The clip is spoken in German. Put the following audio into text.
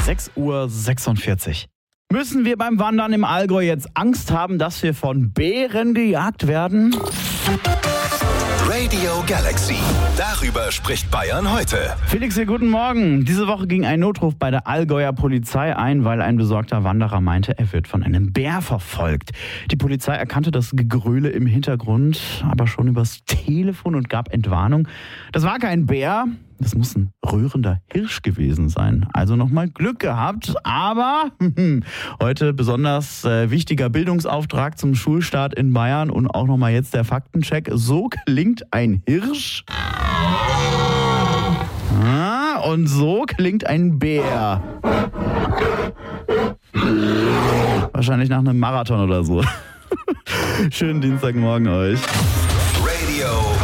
6:46 Uhr. Müssen wir beim Wandern im Allgäu jetzt Angst haben, dass wir von Bären gejagt werden? Radio Galaxy. Darüber spricht Bayern heute. Felix, hier, guten Morgen. Diese Woche ging ein Notruf bei der Allgäuer Polizei ein, weil ein besorgter Wanderer meinte, er wird von einem Bär verfolgt. Die Polizei erkannte das Gegröle im Hintergrund, aber schon übers Telefon und gab Entwarnung. Das war kein Bär, das muss ein rührender Hirsch gewesen sein. Also nochmal Glück gehabt, aber heute besonders wichtiger Bildungsauftrag zum Schulstart in Bayern und auch nochmal jetzt der Faktencheck. So klingt ein Hirsch. Und so klingt ein Bär. Wahrscheinlich nach einem Marathon oder so. Schönen Dienstagmorgen euch.